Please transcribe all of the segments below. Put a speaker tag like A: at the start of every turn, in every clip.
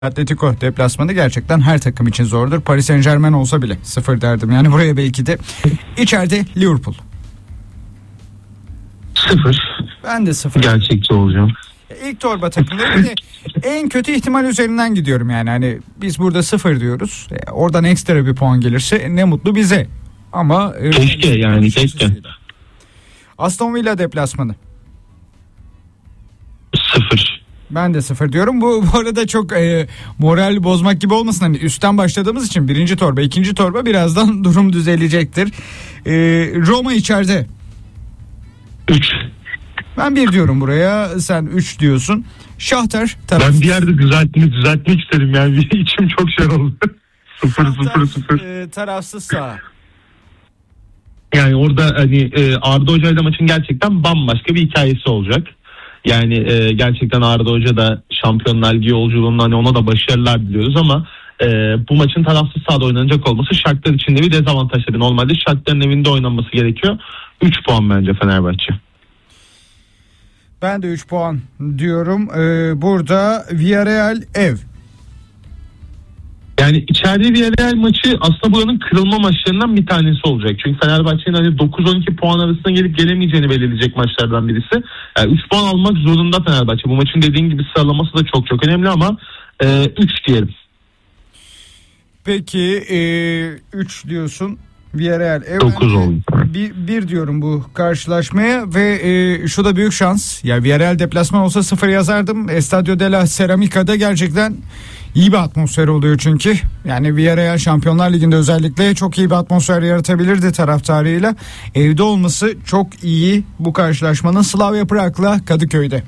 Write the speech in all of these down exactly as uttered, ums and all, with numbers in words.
A: Atletico deplasmanı gerçekten her takım için zordur. Paris Saint-Germain olsa bile sıfır derdim. Yani buraya belki de. İçeride Liverpool.
B: Sıfır.
A: Ben de sıfır.
B: Gerçekçi olacağım.
A: İlk torba takımları bir de en kötü ihtimal üzerinden gidiyorum yani. Hani biz burada sıfır diyoruz. E, oradan ekstra bir puan gelirse ne mutlu bize. Ama e,
B: keşke yani keşke.
A: Aston Villa deplasmanı.
B: Sıfır.
A: Ben de sıfır diyorum. Bu, bu arada çok e, moral bozmak gibi olmasın. Hani üstten başladığımız için birinci torba, ikinci torba birazdan durum düzelecektir. E, Roma içeride.
B: Üç.
A: Ben bir diyorum buraya. Sen üç diyorsun. Şahtar taraf.
B: Ben bir yerde düzeltmek, düzeltmek istedim. Yani içim çok şey oldu. Sıfır sıfır sıfır.
A: E, tarafsız sağ.
B: Yani orada hani e, Arda Hoca ile maçın gerçekten bambaşka bir hikayesi olacak. Yani e, gerçekten Arda Hoca da Şampiyonlar Ligi yolculuğunda hani ona da başarılar diliyoruz ama e, bu maçın tarafsız sahada oynanacak olması Shakhtar için de bir dezavantaj. Normalde Shakhtar'ın evinde oynanması gerekiyor. üç puan bence Fenerbahçe.
A: Ben de üç puan diyorum. Ee, burada Villarreal ev.
B: Yani içeride Villarreal maçı aslında buranın kırılma maçlarından bir tanesi olacak. Çünkü Fenerbahçe'nin hani dokuz on iki puan arasında gelip gelemeyeceğini belirleyecek maçlardan birisi. Yani üç puan almak zorunda Fenerbahçe. Bu maçın dediğin gibi sıralaması da çok çok önemli ama e, üç diyelim.
A: Peki üç e, diyorsun. Villarreal ev.
B: dokuz oldu.
A: Bir, bir diyorum bu karşılaşmaya ve e, şu da büyük şans. Ya Villarreal deplasman olsa sıfır yazardım. Estadio de la Ceramica'da gerçekten iyi bir atmosfer oluyor çünkü. Yani Villarreal Şampiyonlar Ligi'nde özellikle çok iyi bir atmosfer yaratabilirdi taraftarıyla. Evde olması çok iyi bu karşılaşmanın. Slavia Prag'la Kadıköy'de.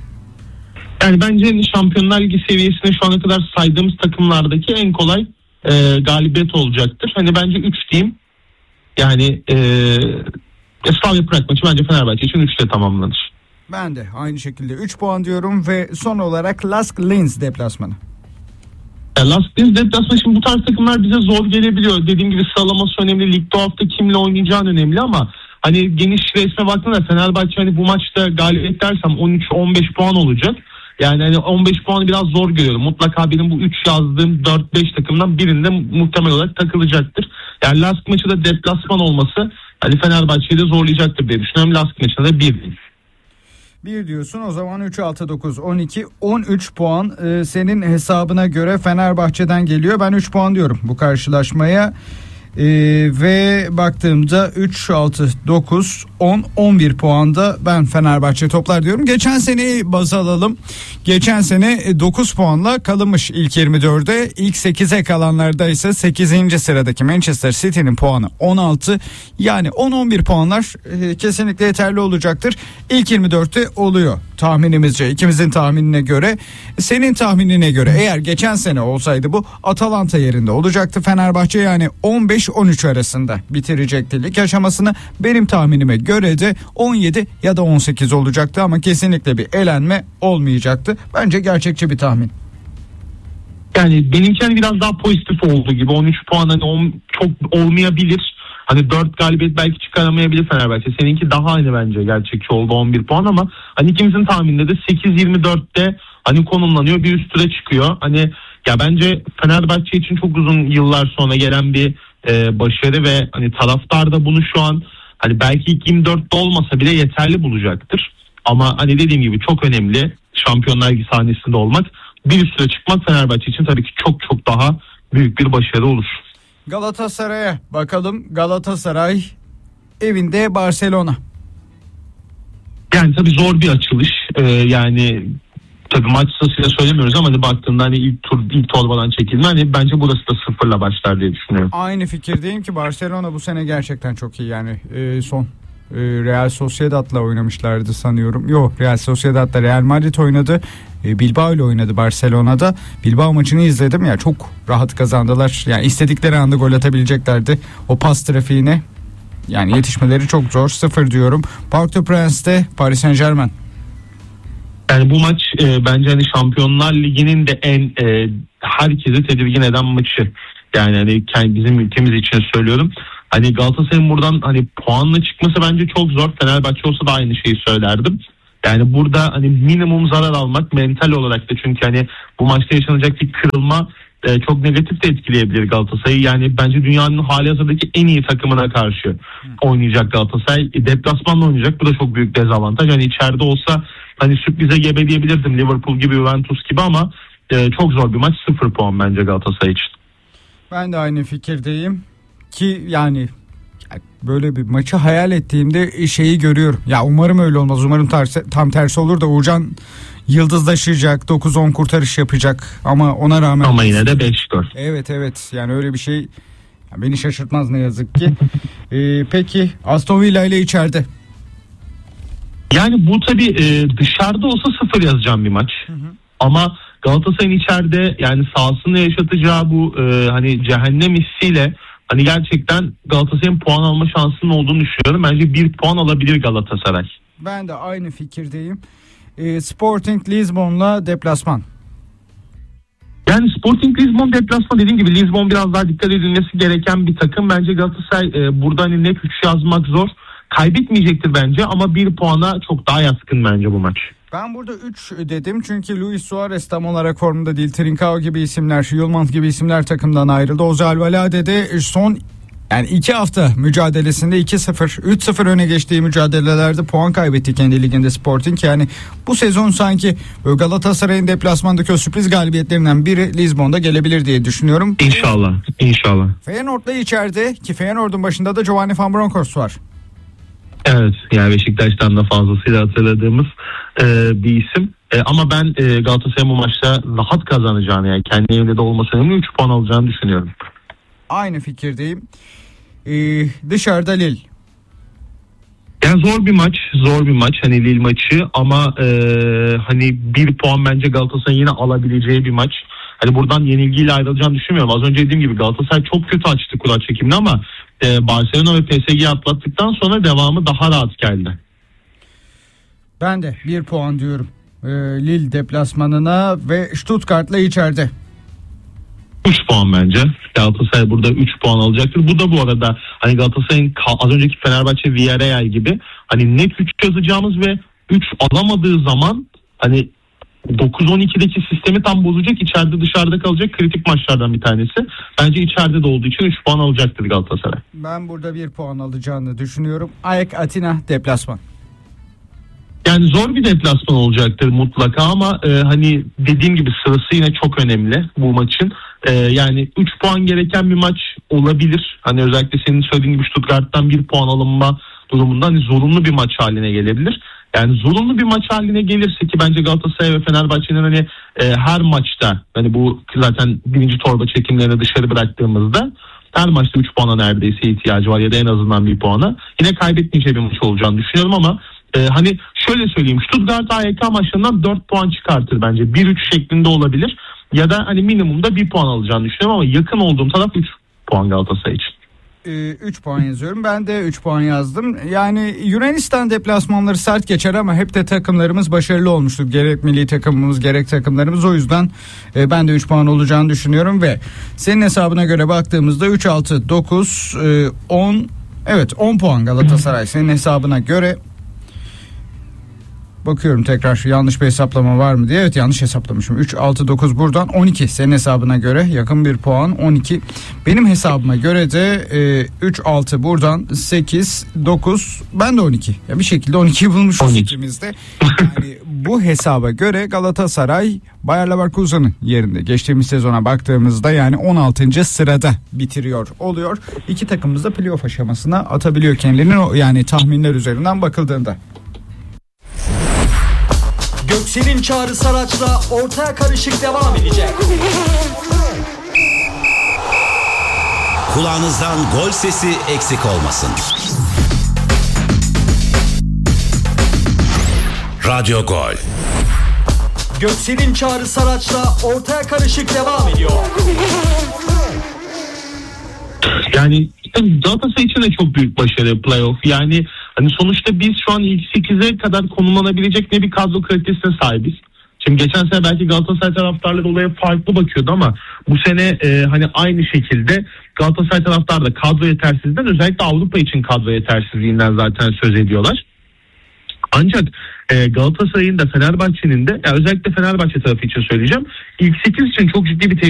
B: Yani bence Şampiyonlar Ligi seviyesinde şu ana kadar saydığımız takımlardaki en kolay e, galibiyet olacaktır. Hani bence üç diyeyim. Yani e, Slavia Prag maçı bence Fenerbahçe için üçle tamamlanır.
A: Ben de aynı şekilde üç puan diyorum ve son olarak Lask Linz deplasmanı.
B: E, Lask Linz deplasmanı, şimdi bu tarz takımlar bize zor gelebiliyor. Dediğim gibi sıralaması önemli. Ligde o hafta kimle oynayacağın önemli ama hani geniş resme baktığında Fenerbahçe hani bu maçta galibiyet dersem on üç on beş puan olacak. Yani hani on beş puanı biraz zor görüyorum. Mutlaka benim bu üç yazdığım dört beş takımdan birinde muhtemel olarak takılacaktır. Yani Lask maçı da deplasman olması hani Fenerbahçe'yi de zorlayacaktır diye düşünüyorum. Lask maçında da bir değil.
A: bir diyorsun, o zaman üç altı dokuz on iki on üç puan e, senin hesabına göre Fenerbahçe'den geliyor. Ben üç puan diyorum bu karşılaşmaya. Ee, ve baktığımda üç, altı, dokuz, on, on bir puanda ben Fenerbahçe toplar diyorum. Geçen seneyi baz alalım. Geçen sene dokuz puanla kalınmış ilk yirmi dörde. İlk sekize kalanlarda ise sekizinci sıradaki Manchester City'nin puanı on altı. Yani on on bir puanlar e, kesinlikle yeterli olacaktır. İlk yirmi dörtte oluyor tahminimizce, ikimizin tahminine göre. Senin tahminine göre eğer geçen sene olsaydı bu Atalanta yerinde olacaktı Fenerbahçe, yani on beş on üç arasında bitirecekti lig aşamasını. Benim tahminime göre de on yedi ya da on sekiz olacaktı ama kesinlikle bir elenme olmayacaktı. Bence gerçekçi bir tahmin.
B: Yani benimki hani biraz daha pozitif oldu gibi. on üç puan hani on, çok olmayabilir. Hani dört galibiyet belki çıkaramayabilir Fenerbahçe. Seninki daha hani bence gerçekçi oldu, on bir puan, ama hani ikimizin tahmininde de sekiz yirmi dörtte hani konumlanıyor, bir üst tura çıkıyor. Hani ya bence Fenerbahçe için çok uzun yıllar sonra gelen bir e, başarı ve hani taraftar da bunu şu an hani belki ilk yirmi dörtte olmasa bile yeterli bulacaktır. Ama hani dediğim gibi çok önemli Şampiyonlar Ligi sahnesinde olmak. Bir üst tura çıkmak Fenerbahçe için tabii ki çok çok daha büyük bir başarı olur.
A: Galatasaray'a bakalım. Galatasaray evinde Barcelona.
B: Yani tabii zor bir açılış. Ee, yani tabii maç sırasıyla söylemiyoruz ama hani baktığında hani ilk tur ilk torbadan çekilme, hani bence burası da sıfırla başlar diye düşünüyorum.
A: Aynı fikirdeyim ki Barcelona bu sene gerçekten çok iyi. Yani e, son e, Real Sociedad'la oynamışlardı sanıyorum. Yok, Real Sociedad'la Real Madrid oynadı. E, Bilbao ile oynadı Barcelona'da. Bilbao maçını izledim ya, çok rahat kazandılar. Yani istedikleri anda gol atabileceklerdi. O pas trafiğine yani yetişmeleri çok zor. Sıfır diyorum. Parc des Prince'te Paris Saint-Germain.
B: Yani bu maç e, bence hani Şampiyonlar Ligi'nin de en e, herkesi tedirgin eden maçı. Yani hani kendi, bizim ülkemiz için söylüyorum. Hani Galatasaray'ın buradan hani puanla çıkması bence çok zor. Fenerbahçe olsa da aynı şeyi söylerdim. Yani burada hani minimum zarar almak mental olarak da, çünkü hani bu maçta yaşanacak bir kırılma e, çok negatif de etkileyebilir Galatasaray'ı. Yani bence dünyanın halihazırdaki en iyi takımına karşı oynayacak Galatasaray. E, deplasmanla oynayacak. Bu da çok büyük dezavantaj. Hani içeride olsa hani sürprize gebe diyebilirdim, Liverpool gibi, Juventus gibi, ama e, çok zor bir maç. Sıfır puan bence Galatasaray için.
A: Ben de aynı fikirdeyim ki yani böyle bir maçı hayal ettiğimde şeyi görüyorum. Ya umarım öyle olmaz. Umarım tersi, tam tersi olur da Uğurcan yıldızlaşacak, dokuz on kurtarış yapacak ama ona rağmen.
B: Ama yine de beş gol.
A: Evet evet, yani öyle bir şey beni şaşırtmaz ne yazık ki. ee, peki Aston Villa ile içeride.
B: Yani bu tabii e, dışarıda olsa sıfır yazacağım bir maç. Hı hı. Ama Galatasaray'ın içeride yani sahasında yaşatacağı bu e, hani cehennem hissiyle hani gerçekten Galatasaray'ın puan alma şansının olduğunu düşünüyorum. Bence bir puan alabilir Galatasaray.
A: Ben de aynı fikirdeyim. E, Sporting Lisbon'la deplasman.
B: Yani Sporting Lisbon deplasman, dediğim gibi Lisbon biraz daha dikkat edilmesi gereken bir takım. Bence Galatasaray e, burada hani net üç yazmak zor. Kaybetmeyecektir bence ama bir puana çok daha yatkın bence bu maç.
A: Ben burada üç dedim çünkü Luis Suarez tam olarak formda değil. Trincao gibi isimler, Yılmaz gibi isimler takımdan ayrıldı. Ozi Alvalade de son yani iki hafta mücadelesinde iki sıfır, üç sıfır öne geçtiği mücadelelerde puan kaybetti kendi liginde Sporting. Yani bu sezon sanki Galatasaray'ın deplasmandaki o sürpriz galibiyetlerinden biri Lisbon'da gelebilir diye düşünüyorum.
B: İnşallah, inşallah.
A: Feyenoord'la içeride ki Feyenoord'un başında da Giovanni Van Bronckhorst var.
B: Evet, yani Beşiktaş'tan da fazlasıyla hatırladığımız e, bir isim. E, ama ben e, Galatasaray'ın bu maçta rahat kazanacağını, yani kendi evinde de olması önemli, üç puan alacağını düşünüyorum.
A: Aynı fikirdeyim. Ee, dışarıda Lille.
B: Yani zor bir maç, zor bir maç hani Lille maçı, ama e, hani bir puan bence Galatasaray'ın yine alabileceği bir maç. Hani buradan yenilgiyle ayrılacağını düşünmüyorum. Az önce dediğim gibi Galatasaray çok kötü açtı kura çekimini ama e, Barcelona ve P S G'yi atlattıktan sonra devamı daha rahat geldi.
A: Ben de bir puan diyorum ee, Lille deplasmanına ve Stuttgart'la içeride.
B: üç puan bence. Galatasaray burada üç puan alacaktır. Bu da bu arada hani Galatasaray'ın az önceki Fenerbahçe Villarreal gibi hani net üç yazacağımız ve üç alamadığı zaman hani dokuz on ikideki sistemi tam bozacak, içeride dışarıda kalacak kritik maçlardan bir tanesi. Bence içeride de olduğu için üç puan alacaktır Galatasaray.
A: Ben burada bir puan alacağını düşünüyorum. AEK Atina deplasman.
B: Yani zor bir deplasman olacaktır mutlaka ama e, hani dediğim gibi sırası yine çok önemli bu maçın. E, yani üç puan gereken bir maç olabilir. Hani özellikle senin söylediğin gibi Stuttgart'tan bir puan alınma durumunda hani zorunlu bir maç haline gelebilir. Yani zorunlu bir maç haline gelirse, ki bence Galatasaray ve Fenerbahçe'nin hani e, her maçta hani bu zaten birinci torba çekimlerini dışarı bıraktığımızda her maçta üç puana neredeyse ihtiyacı var ya da en azından bir puana. Yine kaybetmeyeceği bir maç olacağını düşünüyorum ama e, hani şöyle söyleyeyim, Stuttgart A Y K maçlarından dört puan çıkartır bence. bir üç şeklinde olabilir ya da hani minimumda bir puan alacağını düşünüyorum ama yakın olduğum taraf üç puan Galatasaray için.
A: üç puan yazıyorum. Ben de üç puan yazdım. Yani Yunanistan deplasmanları sert geçer ama hep de takımlarımız başarılı olmuştur. Gerek milli takımımız gerek takımlarımız. O yüzden e, ben de üç puan olacağını düşünüyorum ve senin hesabına göre baktığımızda üç altı dokuz on, evet on puan Galatasaray senin hesabına göre. Bakıyorum tekrar şu yanlış bir hesaplama var mı diye. Evet, yanlış hesaplamışım. üç altı dokuz buradan on iki senin hesabına göre yakın bir puan on iki. Benim hesabıma göre de e, üç altı buradan sekiz dokuz, ben de on iki. Ya bir şekilde on ikiyi bulmuşuz ikimiz de. Yani bu hesaba göre Galatasaray Bayer Leverkusen'ın yerinde geçtiğimiz sezona baktığımızda yani on altıncı sırada bitiriyor oluyor. İki takımımız da playoff aşamasına atabiliyor kendilerini, yani tahminler üzerinden bakıldığında.
C: Göksel'in Çağrı Saraç'la ortaya karışık devam edecek.
D: Kulağınızdan gol sesi eksik olmasın. Radyo Gol.
C: Göksel'in Çağrı Saraç'la ortaya karışık devam ediyor.
B: Yani Galatasaray için de çok büyük başarı playoff. Yani hani sonuçta biz şu an ilk sekize kadar konumlanabilecek ne bir kadro kalitesine sahibiz. Şimdi geçen sene belki Galatasaray taraftarları olaya farklı bakıyordu ama bu sene e, hani aynı şekilde Galatasaray taraftarı da kadro yetersizliğinden, özellikle Avrupa için kadro yetersizliğinden zaten söz ediyorlar. Ancak e, Galatasaray'ın da Fenerbahçe'nin de, yani özellikle Fenerbahçe tarafı için söyleyeceğim, ilk sekiz için çok ciddi bir